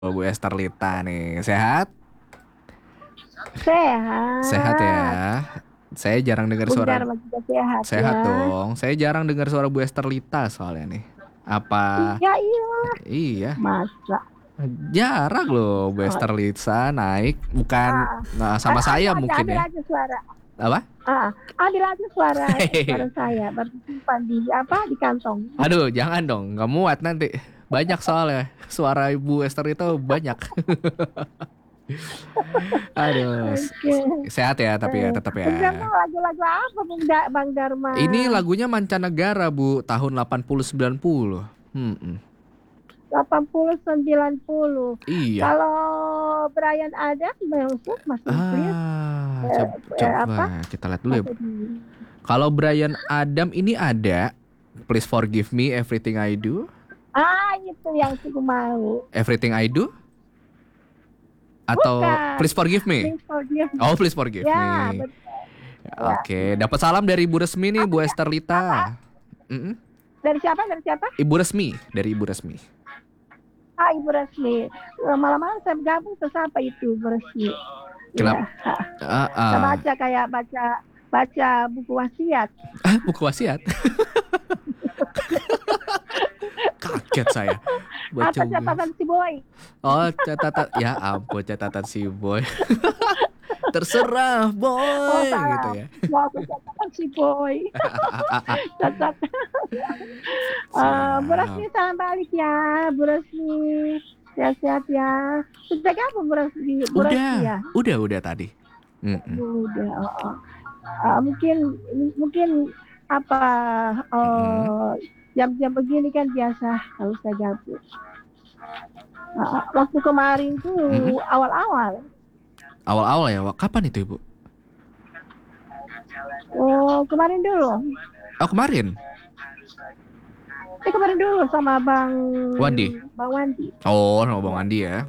Bu Esther Lita nih, sehat? Sehat ya. Sehat. Saya jarang dengar Bung suara. Dharma juga sehat Sehat ya. dong. Saya jarang dengar suara Bu Esther Lita soalnya nih. Apa? Iya, iya. Iya, Masa. jarang loh Bu Oh, Esther Lita naik. Bukan ah, nah, sama saya mungkin ambil ya. aja suara. Apa? Ah, ambil aja suara saya. Bersimpan di apa di kantong. Aduh, jangan dong. Nggak muat nanti. Banyak soalnya. Suara Ibu Esther itu banyak. Aduh, Oke. sehat ya tapi ya Eh, tetap Bung Dharma ya. lagu-lagu apa Bang Dharma? Ini lagunya mancanegara, Bu, tahun 80-90. 80 90. Iya. Kalau Brian Adams masih clear. Coba Apa? kita lihat dulu ya, Bu. Masih di. Kalau Brian Adam ini ada Please Forgive Me Everything I Do. Itu yang aku mau. Everything I Do atau Bukan. Please Forgive Me. Please forgive me. Oh, Please Forgive Ya, Me. betul ya. Oke, dapat salam dari Ibu Resmi nih, Apa Bu ya? Esther Apa? Lita. Mm-mm. Dari siapa? Dari siapa? Ibu Resmi, dari Ibu Resmi. Ibu Resmi. Malam-malam saya gabung ke siapa itu Ibu Resmi? Kenapa? Iya. Ah, Saya ah. baca kayak baca buku wasiat. Buku wasiat. Kaget saya baca Apa buku. catatan si Boy? Oh, catatan. Ya ampun, catatan si Boy. Terserah, Oh, Boy, gitu salah. ya. Mau aku catatan si Boy. Catat. Bu Siap. Resmi salam balik ya, Bu Resmi. Sehat-sehat ya. Sudah gabung Bu Resmi Udah, ya? udah tadi. Mm-mm. Udah. Oh. Mungkin mungkin apa Mm-mm. jam-jam begini kan biasa kalau saya gabut. Waktu kemarin Mm-mm. tuh awal-awal. Awal-awal ya, kapan itu Ibu? Oh, kemarin dulu. Oh, kemarin. Kemarin dulu sama Wandi. Bang Wandi. Oh, sama Bang Ya. Andi ya.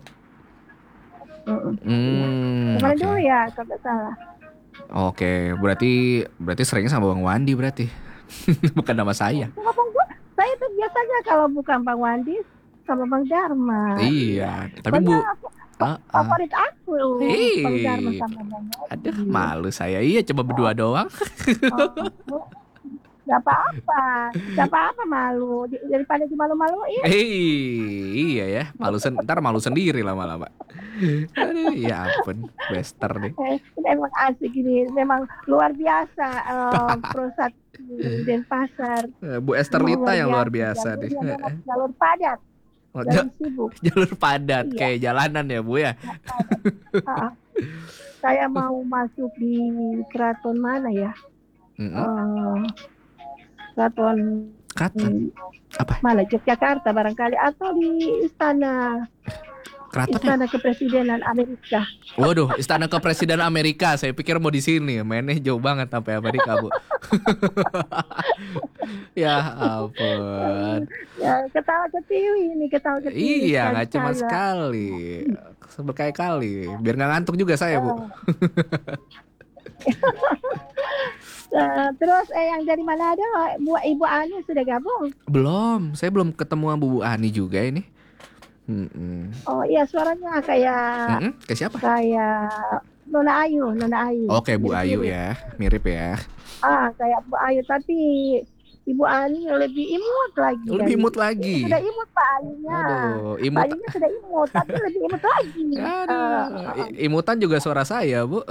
Ya. Kemarin dulu Oke. ya kalau nggak salah. Oke, berarti berarti seringnya sama Bang Wandi berarti. Bukan nama saya. Ngomong gua, saya tuh biasanya kalau bukan Bang Wandi sama Bang Dharma. Iya, Iya. tapi Bu, Soalnya ah, ah. favorit aku Bang Dharma Hei, sama Bang aduh Wandi. malu saya. Iya, coba berdua Oh, doang. oh, gak apa-apa, gak apa-apa malu daripada dimalu-maluin. Iya ya, ntar malu sendiri lama-lama. Aduh, ya ampun, Bester nih. Memang asik ini, memang luar biasa. Prostat di Denpasar Bu Esther memang Lita luar yang luar biasa. biasa nih. Jalurnya memang jalur padat, Oh, jalur sibuk. jalur padat Iya, kayak jalanan ya Bu ya. padat. Ah, saya mau masuk di keraton mana ya? Mm-mm. Eh, Keraton Keraton apa? mana? Yogyakarta barangkali atau di istana Keraton ya? istana kepresidenan Amerika. Waduh, Istana Kepresiden Amerika. Saya pikir mau di sini. Mainnya jauh banget sampai Amerika, Bu. Ya ampun. Ya, ketawa ketiwi ini, ketawa ketiwi Iya, sekali nggak cuma sekali lah. sekali. Berkali-kali. Biar nggak ngantuk juga saya, Bu. Terus yang dari mana ada Ibu Ani sudah gabung? Belum. Saya belum ketemu sama Bu Ani juga ini. Mm-mm. Oh iya, suaranya kayak Mm-mm. Ke siapa? kayak Nona Ayu, Oke, Bu Ayu mirip-mirip. ya. Mirip ya. Kayak Bu Ayu tapi Ibu Ani lebih imut lagi Lebih dari imut lagi. sudah imut Pak Ayunya. Aduh, Pak imut. Ayunya sudah imut tapi lebih imut lagi. Aduh, imutan juga suara saya, Bu.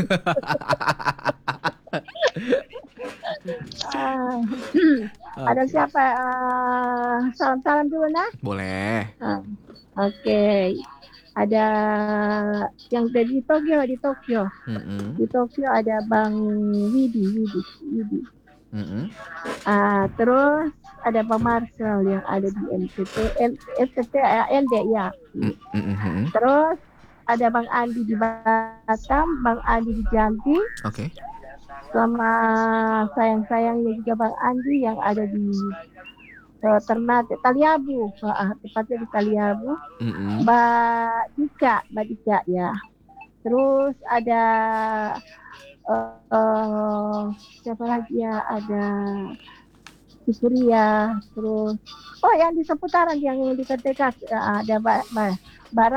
Uh, ada Oke. siapa? Salam-salam dulu nah. Boleh. Oke. Ada yang dari Tokyo di Tokyo. Mm-mm. Di Tokyo ada Bang Widi. Mm-mm. Terus ada Bang Marcel yang ada di NTT ND ya. Mm-mm. Terus ada Bang Andi di Batam, Bang Andi di Jambi, Oke. sama sayang-sayangnya juga Bang Andi yang ada di Ternate Taliabu, tepatnya di Taliabu. Mm-mm. Mbak Dika ya. Terus ada siapa lagi ya? Ada Cikuria, terus oh yang di seputaran yang di Ketekas ada Mbak